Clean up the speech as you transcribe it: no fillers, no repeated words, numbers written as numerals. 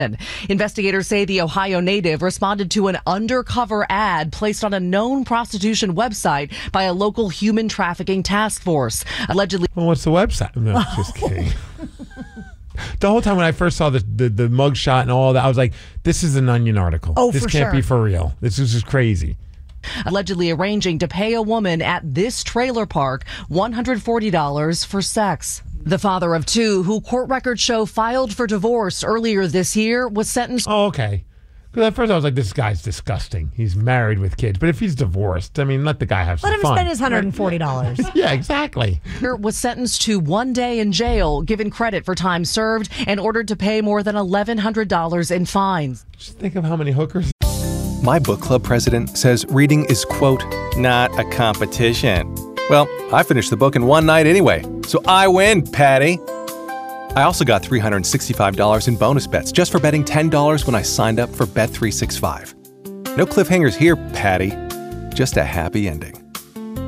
Investigators say the Ohio native responded to an undercover ad placed on a known prostitution website by a local human trafficking task force. Allegedly. Well, what's the website? No, just kidding. The whole time when I first saw the mugshot and all that, I was like, this is an Onion article. Oh, this for can't sure. be for real. This is just crazy. Allegedly arranging to pay a woman at this trailer park $140 for sex. The father of two, who court records show filed for divorce earlier this year, was sentenced. Oh, okay. Because at first I was like, this guy's disgusting. He's married with kids. But if he's divorced, I mean, let the guy have some fun. Let him spend his $140. Yeah, exactly. Was sentenced to 1 day in jail, given credit for time served, and ordered to pay more than $1,100 in fines. Just think of how many hookers. My book club president says reading is, quote, not a competition. Well, I finished the book in one night anyway, so I win, Patty. I also got $365 in bonus bets just for betting $10 when I signed up for Bet365. No cliffhangers here, Patty. Just a happy ending.